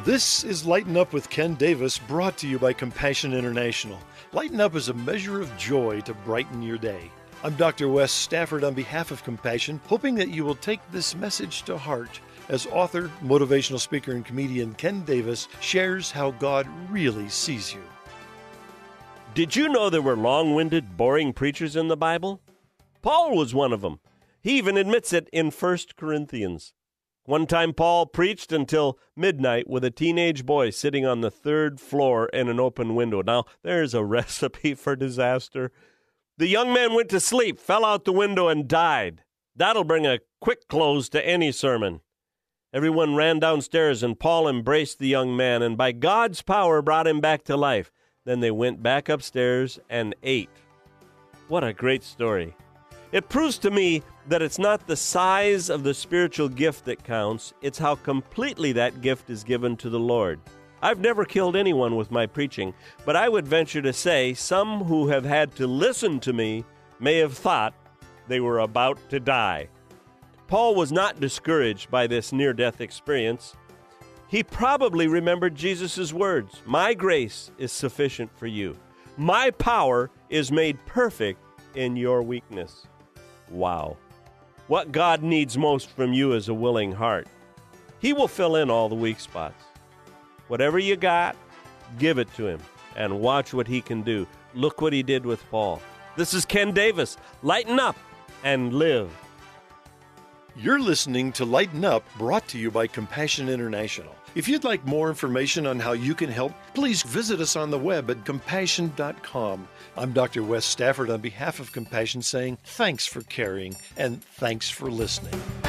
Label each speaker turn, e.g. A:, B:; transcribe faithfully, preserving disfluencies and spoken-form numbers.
A: This is Lighten Up with Ken Davis, brought to you by Compassion International. Lighten Up is a measure of joy to brighten your day. I'm Doctor Wes Stafford on behalf of Compassion, hoping that you will take this message to heart as author, motivational speaker, and comedian Ken Davis shares how God really sees you.
B: Did you know there were long-winded, boring preachers in the Bible? Paul was one of them. He even admits it in First Corinthians. One time Paul preached until midnight with a teenage boy sitting on the third floor in an open window. Now, there's a recipe for disaster. The young man went to sleep, fell out the window, and died. That'll bring a quick close to any sermon. Everyone ran downstairs, and Paul embraced the young man, and by God's power brought him back to life. Then they went back upstairs and ate. What a great story. It proves to me that it's not the size of the spiritual gift that counts, it's how completely that gift is given to the Lord. I've never killed anyone with my preaching, but I would venture to say some who have had to listen to me may have thought they were about to die. Paul was not discouraged by this near-death experience. He probably remembered Jesus' words, "My grace is sufficient for you. My power is made perfect in your weakness." Wow. What God needs most from you is a willing heart. He will fill in all the weak spots. Whatever you got, give it to him and watch what he can do. Look what he did with Paul. This is Ken Davis. Lighten up and live.
A: You're listening to Lighten Up, brought to you by Compassion International. If you'd like more information on how you can help, please visit us on the web at compassion dot com. I'm Doctor Wes Stafford on behalf of Compassion saying thanks for caring and thanks for listening.